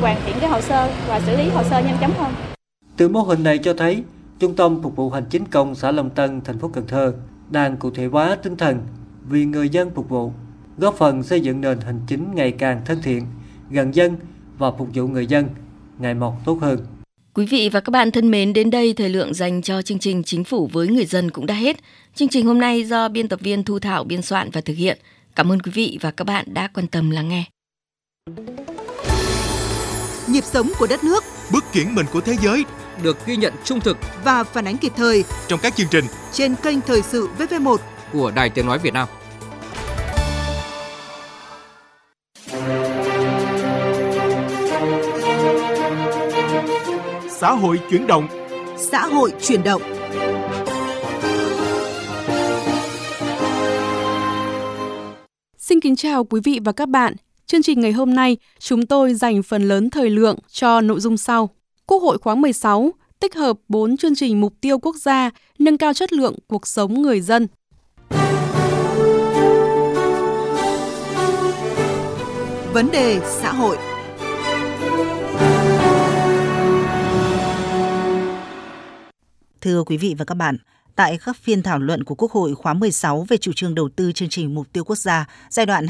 hoàn thiện cái hồ sơ và xử lý hồ sơ nhanh chóng hơn. Từ mô hình này cho thấy, Trung tâm Phục vụ Hành chính công xã Long Tân, thành phố Cần Thơ đang cụ thể hóa tinh thần vì người dân phục vụ, góp phần xây dựng nền hành chính ngày càng thân thiện, gần dân và phục vụ người dân ngày một tốt hơn. Quý vị và các bạn thân mến, đến đây thời lượng dành cho chương trình Chính phủ với người dân cũng đã hết. Chương trình hôm nay do biên tập viên Thu Thảo biên soạn và thực hiện. Cảm ơn quý vị và các bạn đã quan tâm lắng nghe. Nhịp sống của đất nước, bước chuyển mình của thế giới được ghi nhận trung thực và phản ánh kịp thời trong các chương trình trên kênh Thời sự VV1 của Đài Tiếng nói Việt Nam. Xã hội chuyển động. Xã hội chuyển động. Xin kính chào quý vị và các bạn. Chương trình ngày hôm nay, chúng tôi dành phần lớn thời lượng cho nội dung sau. Quốc hội khóa 16 tích hợp 4 chương trình mục tiêu quốc gia nâng cao chất lượng cuộc sống người dân. Vấn đề xã hội. Thưa quý vị và các bạn, tại các phiên thảo luận của Quốc hội khóa 16 về chủ trương đầu tư chương trình mục tiêu quốc gia giai đoạn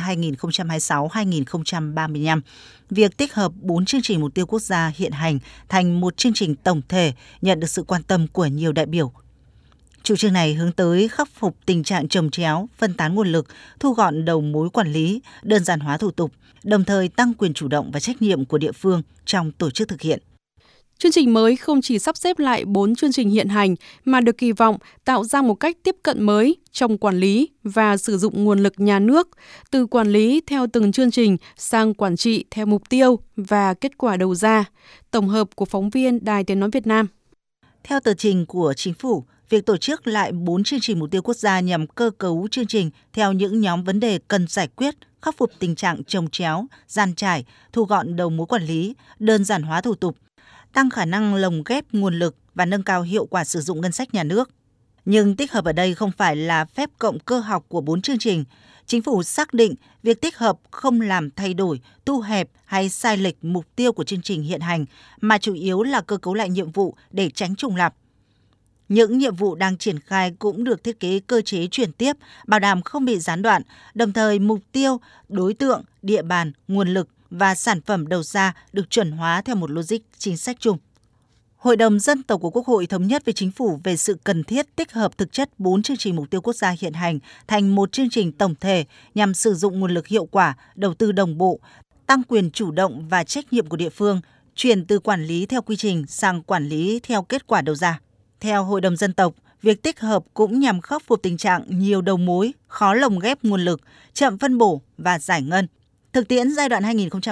2026-2035, việc tích hợp 4 chương trình mục tiêu quốc gia hiện hành thành một chương trình tổng thể nhận được sự quan tâm của nhiều đại biểu. Chủ trương này hướng tới khắc phục tình trạng chồng chéo, phân tán nguồn lực, thu gọn đầu mối quản lý, đơn giản hóa thủ tục, đồng thời tăng quyền chủ động và trách nhiệm của địa phương trong tổ chức thực hiện. Chương trình mới không chỉ sắp xếp lại 4 chương trình hiện hành mà được kỳ vọng tạo ra một cách tiếp cận mới trong quản lý và sử dụng nguồn lực nhà nước, từ quản lý theo từng chương trình sang quản trị theo mục tiêu và kết quả đầu ra. Tổng hợp của phóng viên Đài Tiếng nói Việt Nam. Theo tờ trình của Chính phủ, việc tổ chức lại 4 chương trình mục tiêu quốc gia nhằm cơ cấu chương trình theo những nhóm vấn đề cần giải quyết, khắc phục tình trạng chồng chéo, dàn trải, thu gọn đầu mối quản lý, đơn giản hóa thủ tục, tăng khả năng lồng ghép nguồn lực và nâng cao hiệu quả sử dụng ngân sách nhà nước. Nhưng tích hợp ở đây không phải là phép cộng cơ học của 4 chương trình. Chính phủ xác định việc tích hợp không làm thay đổi, thu hẹp hay sai lệch mục tiêu của chương trình hiện hành, mà chủ yếu là cơ cấu lại nhiệm vụ để tránh trùng lặp. Những nhiệm vụ đang triển khai cũng được thiết kế cơ chế chuyển tiếp, bảo đảm không bị gián đoạn, đồng thời mục tiêu, đối tượng, địa bàn, nguồn lực và sản phẩm đầu ra được chuẩn hóa theo một logic chính sách chung. Hội đồng Dân tộc của Quốc hội thống nhất với Chính phủ về sự cần thiết tích hợp thực chất 4 chương trình mục tiêu quốc gia hiện hành thành một chương trình tổng thể nhằm sử dụng nguồn lực hiệu quả, đầu tư đồng bộ, tăng quyền chủ động và trách nhiệm của địa phương, chuyển từ quản lý theo quy trình sang quản lý theo kết quả đầu ra. Theo Hội đồng Dân tộc, việc tích hợp cũng nhằm khắc phục tình trạng nhiều đầu mối, khó lồng ghép nguồn lực, chậm phân bổ và giải ngân. Thực tiễn giai đoạn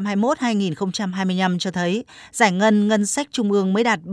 2021-2025 cho thấy giải ngân ngân sách trung ương mới đạt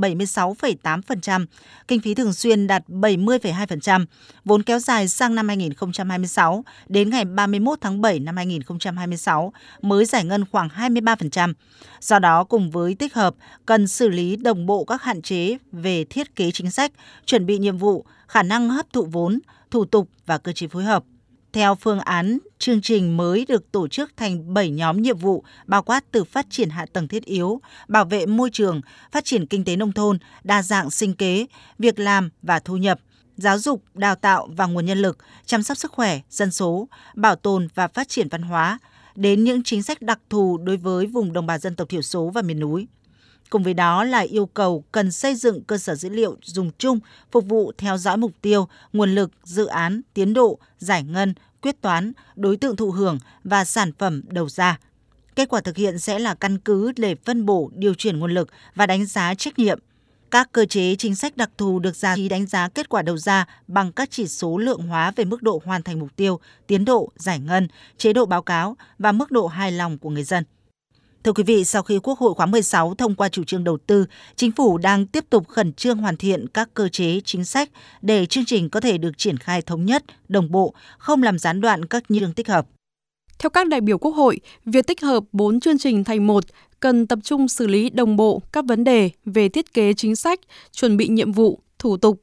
76,8%, kinh phí thường xuyên đạt 70,2%, vốn kéo dài sang năm 2026 đến ngày 31 tháng 7 năm 2026 mới giải ngân khoảng 23%. Do đó, cùng với tích hợp, cần xử lý đồng bộ các hạn chế về thiết kế chính sách, chuẩn bị nhiệm vụ, khả năng hấp thụ vốn, thủ tục và cơ chế phối hợp. Theo phương án, chương trình mới được tổ chức thành 7 nhóm nhiệm vụ, bao quát từ phát triển hạ tầng thiết yếu, bảo vệ môi trường, phát triển kinh tế nông thôn, đa dạng sinh kế, việc làm và thu nhập, giáo dục, đào tạo và nguồn nhân lực, chăm sóc sức khỏe, dân số, bảo tồn và phát triển văn hóa, đến những chính sách đặc thù đối với vùng đồng bào dân tộc thiểu số và miền núi. Cùng với đó là yêu cầu cần xây dựng cơ sở dữ liệu dùng chung, phục vụ theo dõi mục tiêu, nguồn lực, dự án, tiến độ, giải ngân, quyết toán, đối tượng thụ hưởng và sản phẩm đầu ra. Kết quả thực hiện sẽ là căn cứ để phân bổ, điều chuyển nguồn lực và đánh giá trách nhiệm. Các cơ chế chính sách đặc thù được ra trí đánh giá kết quả đầu ra bằng các chỉ số lượng hóa về mức độ hoàn thành mục tiêu, tiến độ, giải ngân, chế độ báo cáo và mức độ hài lòng của người dân. Thưa quý vị, sau khi Quốc hội khóa 16 thông qua chủ trương đầu tư, Chính phủ đang tiếp tục khẩn trương hoàn thiện các cơ chế chính sách để chương trình có thể được triển khai thống nhất, đồng bộ, không làm gián đoạn các chương tích hợp. Theo các đại biểu Quốc hội, việc tích hợp 4 chương trình thành một cần tập trung xử lý đồng bộ các vấn đề về thiết kế chính sách, chuẩn bị nhiệm vụ, thủ tục,